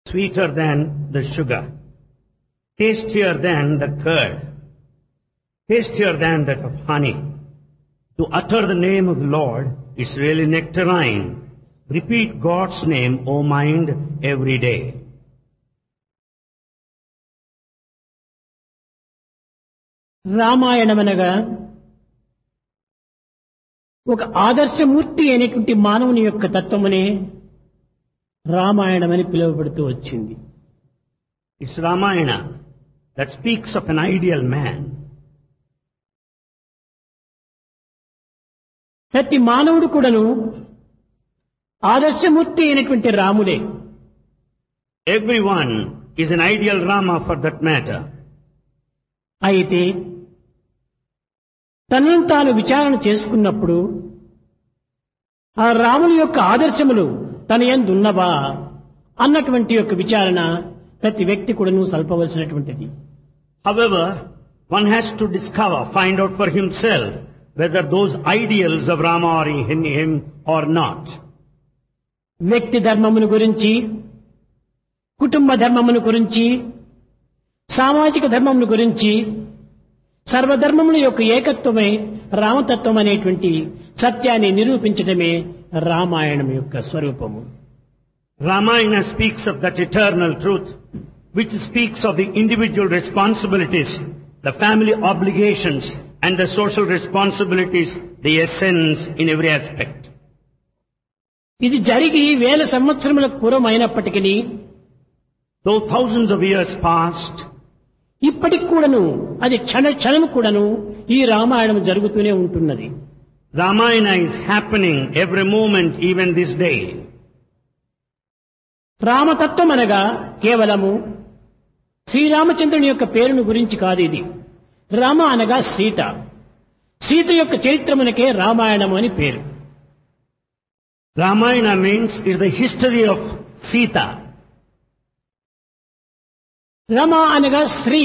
sweeter than the sugar, tastier than the curd, tastier than that of honey. To utter the name of the Lord is really nectarine. Repeat God's name, O mind, every day. రామాయణమనగా ఒక ఆదర్శమూర్తి అయినటువంటి మానవుని యొక్క తత్వమునే రామాయణమని పిలువబడుతూ వచ్చింది. It's Ramayana that speaks of an ideal man. ప్రతి మానవుడు కూడాను ఆదర్శమూర్తి అయినటువంటి రాముడే. Everyone is an ideal Rama for that matter. అయితే తనను తాను విచారణ చేసుకున్నప్పుడు ఆ రాముని యొక్క ఆదర్శములు తన యందు ఉన్నవా అన్నటువంటి యొక్క విచారణ ప్రతి వ్యక్తి కూడాను సల్పవలసినటువంటిది. However, one has to discover, find out for himself whether those ideals of Rama are in him or not. వ్యక్తి ధర్మమును గురించి, కుటుంబ ధర్మమును గురించి, సామాజిక ధర్మమును గురించి, సర్వధర్మముల యొక్క ఏకత్వమే రామతత్వం అనేటువంటి సత్యాన్ని నిరూపించడమే రామాయణం యొక్క స్వరూపము. Ramayana speaks of that eternal truth, which speaks of the individual responsibilities, the family obligations, and the social responsibilities, the essence in every aspect. ఇది జరిగి వేల సంవత్సరములకు పూర్వం అయినప్పటికీ Though thousands of years passed, ఇప్పటికి కూడాను అది క్షణము కూడాను ఈ రామాయణం జరుగుతూనే ఉంటున్నది. Ramayana is happening every moment, even this day. రామతత్వం అనగా కేవలము శ్రీరామచంద్రుని యొక్క పేరును గురించి కాదు. ఇది రామ అనగా సీత, సీత యొక్క చరిత్రమునకే రామాయణము అని పేరు. Ramayana means is the history of Sita. Rama అనగా స్త్రీ,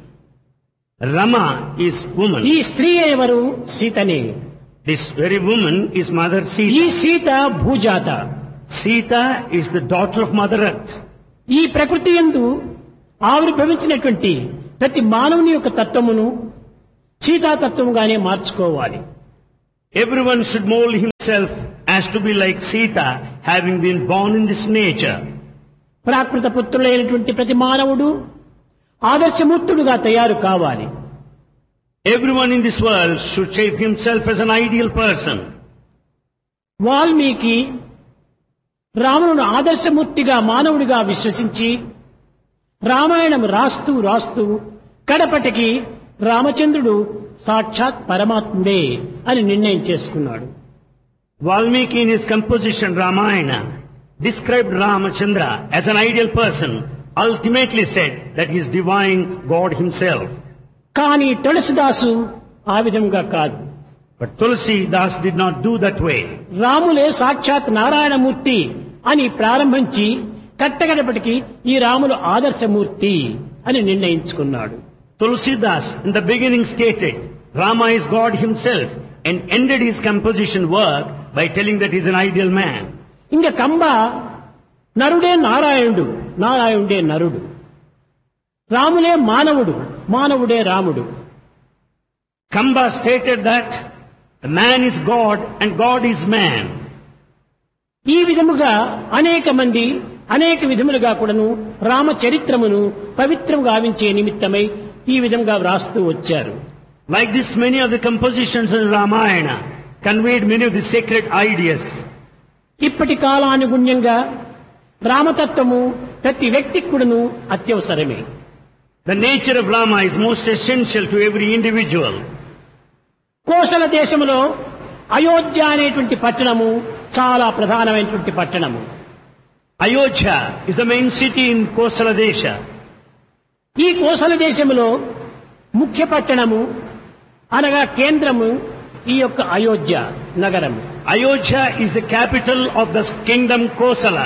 Rama is woman. ఈ స్త్రీ ఎవరు? సీతనే. This very woman is Mother ఈ Sita. Sita భూజాత. Sita is the daughter of Mother Earth. ఈ ప్రకృతి యందు ఆవిర్భవించినటువంటి ప్రతి మానవుని యొక్క తత్వమును సీతాతత్వముగానే మార్చుకోవాలి. Everyone should mold himself as to be like Sita, having been born in this nature. ప్రాకృత పుత్రులైనటువంటి ప్రతి మానవుడు ఆదర్శమూర్తుడుగా తయారు కావాలి. Everyone in this world should shape himself as an ideal person. Valmiki రామును ఆదర్శమూర్తిగా మానవుడిగా విశ్వసించి రామాయణం రాస్తూ రాస్తూ కడపటికి రామచంద్రుడు సాక్షాత్ పరమాత్ముడే అని నిర్ణయం చేసుకున్నాడు. Valmiki in his composition Ramayana described Ramachandra as an ideal person, ultimately said that he is divine God himself. కానీ తులసిదాసు ఆ విధంగా కాదు. But Tulsi Das did not do that way. రాములే సాక్షాత్ నారాయణమూర్తి అని ప్రారంభించి కట్టగడపటికి ఈ రాములు ఆదర్శమూర్తి అని నిర్ణయించుకున్నాడు. Tulsidas in the beginning stated Rama is God himself and ended his composition work by telling that he is an ideal man. ఇంక కంబ నరుడే నారాయణుడు, నారాయణుడే నరుడు, రాములే మానవుడు, మానవుడే రాముడు. Kamba stated that the man is God and God is man. ఈ విధముగా అనేక మంది అనేక విధములుగా కూడాను రామ చరిత్రమును పవిత్రం గావించే నిమిత్తమై ఈ విధంగా వ్రాస్తూ వచ్చారు. Like this, many of the compositions in Ramayana conveyed many of the sacred ideas. ఇప్పటి కాలానుగుణ్యంగా రామతత్వము ప్రతి వ్యక్తికి కూడాను అత్యవసరమే. The nature of Rama is most essential to every individual. Kosala దేశములో అయోధ్య అనేటువంటి పట్టణము చాలా ప్రధానమైనటువంటి పట్టణము. Ayodhya is the main city in Kosala Desha. ఈ కోసల దేశములో ముఖ్య పట్టణము అనగా కేంద్రము ఈ యొక్క అయోధ్య నగరము. Ayodhya is the capital of the kingdom Kosala.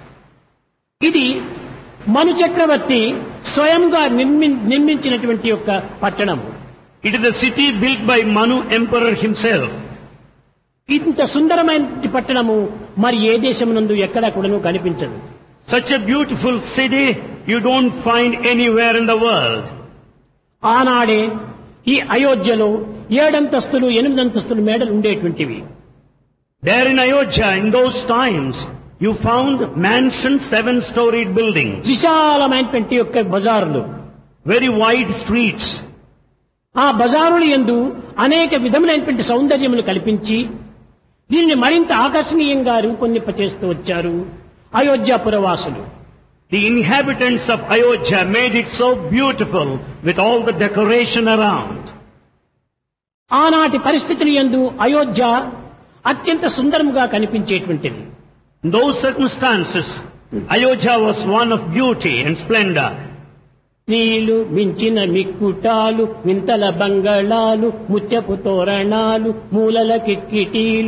ఇది మను చక్రవర్తి స్వయంగా నిర్మించినటువంటి యొక్క పట్టణము. It is the city built by Manu Emperor himself. ఇంత సుందరమైన పట్టణము మరి ఏ దేశమునందు ఎక్కడా కూడాను కనిపించదు. Such a beautiful city you don't find anywhere in the world. ఆనాడే ఈ అయోధ్యలో 7 అంతస్తులు 8 అంతస్తులు మేడలు ఉండేటువంటివి. There in Ayodhya, in those times, you found mansions, 7-storied buildings, విశాలమైనటువంటి యొక్క బజారులు, very wide streets. ఆ బజారుల యందు అనేక విధములైనటువంటి సౌందర్యములు కల్పించి దీనిని మరింత ఆకర్షణీయంగా రూపొందింపచేస్తూ వచ్చారు అయోధ్యాపురవాసులు. The inhabitants of Ayodhya made it so beautiful with all the decoration around. ఆనాటి పరిస్థితుల యందు అయోధ్య అత్యంత సుందరముగా కనిపించేటువంటిది. In those circumstances, Ayodhya was one of beauty and splendor. నీళ్లు మించిన మిక్కుటాలు, వింతల బంగళాలు, ముత్యపు తోరణాలు, మూలల కిక్కిటీలు,